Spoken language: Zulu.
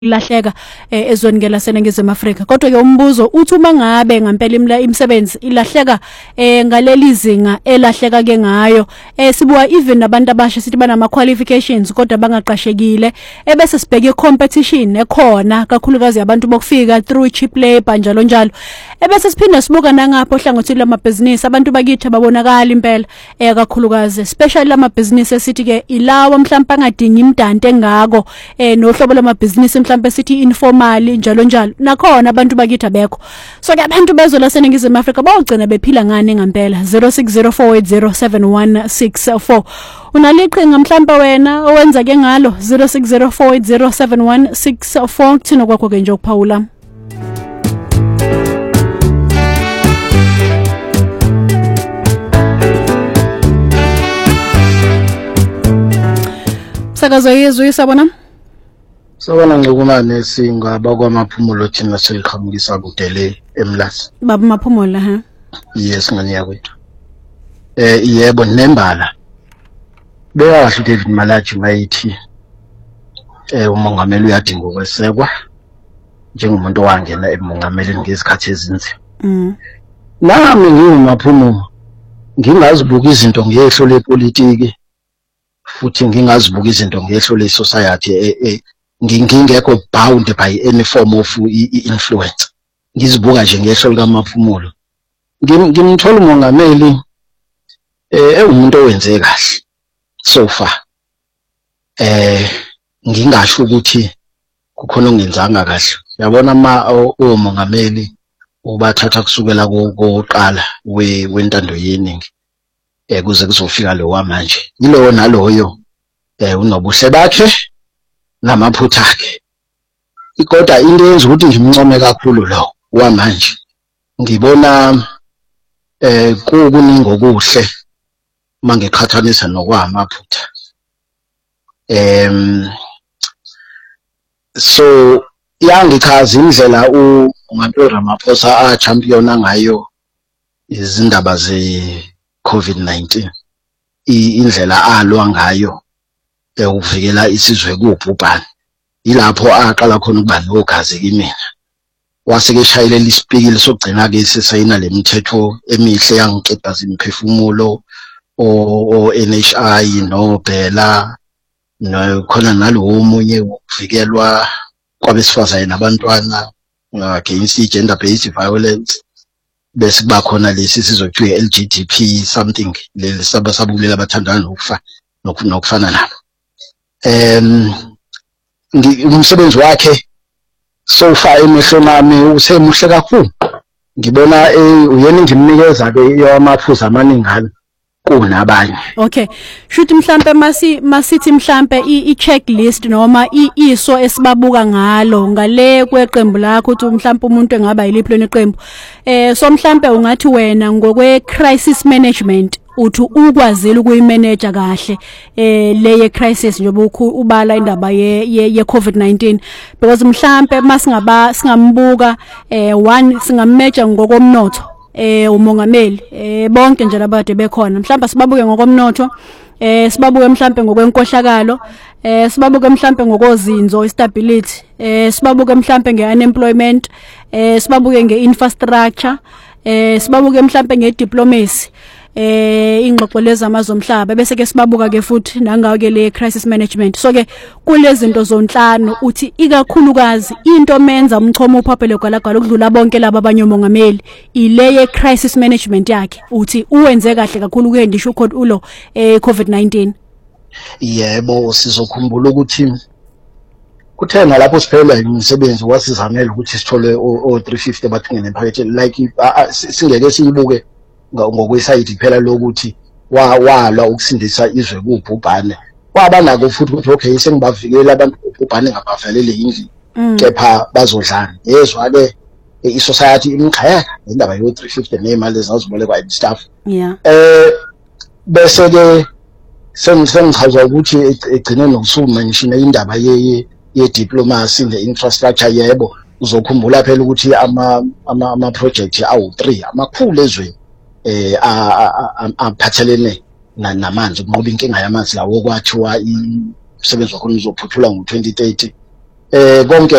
ilahleka ezweni ngelaseNingizimu Afrika. Kodwa ke umbuzo uthi uma ngabe ngempela imisebenzi ilahleka ngaleli zinga elahleka ke ngayo sibuka even nabantu abasha sithi banama qualifications kodwa bangaqashekile ebese sibheke competition ekhona kakhulukazi abantu bokufika through cheap labor njalo njalo ebese siphinda sibuka nangapho ohlangothini lamabhizinisi abantu bakithi babonakala impela kakhulukazi especially lamabhizinisi esithi ke ilawa mhlawumbe angadingi imdante engako nohlobo lamabhizinisi mhlawumbe sithi informal njalo njalo nakhona abantu bakithi abekho so ke abantu bezwe laseNingizimu Afrika bawugcina bephila ngani ngempela 0604807164 unaliqhinga mhlawumbe wena owenza ke ngalo 0604807164 thina kwakho ke nje ukuphawula sakazo yezwe isabona Sabona ngokumane singaba kwamaphumulo thina seliqhamukisa kudele eMlazi. Baba maphumulo ha. Yes ngani yakwethu. Yebo nembala. Bekahle David Malachi mayithi umongameli uyadinga ukwesekwa njengomuntu owangena emongameleni ngesikhathi ezinzima. Nami ngimaphumulo ngingazibuka izinto ngehlo lepolitiki futhi ngingazibuka izinto ngehlo lesociety ngingekho bound by any form of influence ngizibuka nje ngehlo likaMaphumulo ngimthola umongameli umuntu owenze kahle so far ngingasho ukuthi kukhona ongenzanga kahle yabona umongameli ubathatha kusukela koqala wentando yeningi kuze kuzofika lo wamanje yilowo naloyo unobuhle bakhe namaphutha akhe kodwa into yenza ukuthi ngimncome kakhulu lo wamanje ngibona kukuningi okuhle mangeqhathanisa nokwamaphutha so yangichaza indlela uManto Ramaphosa a championa ngayo izindaba ze COVID-19 indlela alwa ngayo ukuvikela isizwe kubhubhane ilapho aqala khona ukuba nogazi kimina waseke shayelela isipikili sokugcina ke sisayina lemithetho emihle yangiqedaza imphefumulo o NHI no Bela no khona nalowo omunye ukuvikelwa kwabesifazane nabantwana against gender based violence bese kuba khona lesi sizokuthiwa LGBT something lesabasabulela abathandana nokufana nabo umsebenzi wakhe so far emehlweni ami usemuhle kakhulu ngibona uyena ngimnikeza ke yamaphuzu amaningana kunabanye okay shuthi mhlambe masithi mhlambe i-checklist noma iso esibabuka ngalo ngale kweqembu lakho uthi mhlambe umuntu engaba yiliphi lona iqembu so mhlambe ungathi wena ngokwe crisis management uthi ukwazile ukuyimanage kahle leye crisis njengoba ubala indaba ye COVID-19 because mhlambe singambuka one singammeja ngokomnotho umongameli bonke nje labade bekhona mhlawumbe sibabuke ngokomnotho sibabuke mhlawumbe ngokwenkohlakalo sibabuke mhlawumbe ngokozinzo stability sibabuke mhlawumbe ngeunemployment sibabuke ngeinfrastructure sibabuke mhlawumbe ngediplomacy ingxoxo lezamazwe omhlaba bese ke sibabuka ke futhi nangawo ke le crisis management so ke kulezi zinto zonhlanu uthi ikakhulukazi into menza umchomo uphaphele kwalagala ukudlula bonke laba abanye umongameli ileye crisis management yakhe uthi uwenze kahle kakhulu ke ndisho khona ulo COVID-19 yebo sizokhumbula ukuthi kuthena lapho siphela imisebenzi wasizamela ukuthi sithole o350 abathungene emphakathini like singeke siyibuke ngokwesayidi phela lokuthi walwa ukusindisa izwe kubhubhane wabanako futhi ukuthi okay sengibavikela abantu kubhubhane ngabavalele indli kepha bazodlana yezwa ke isociety imkhaya indaba yo350 nemali ezazibolekwa istaff bese ke sengichaza ukuthi egcine nokusumenshina indaba ye diplomacy ne-infrastructure yebo uzokhumbula phela ukuthi ama project awu3 amakhulu ezweni aphathelene namanzi ngoba inkinga yamanzi lawo kwathiwa umsebenzi wakho uzophuthula ngo2030 konke